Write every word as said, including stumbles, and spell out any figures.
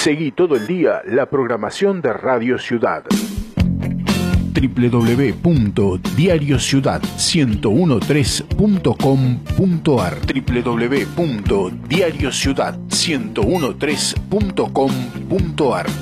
Seguí todo el día la programación de Radio Ciudad. doble u doble u doble u punto diario ciudad ciento trece punto com punto ar doble u doble u doble u punto diario ciudad ciento trece punto com punto ar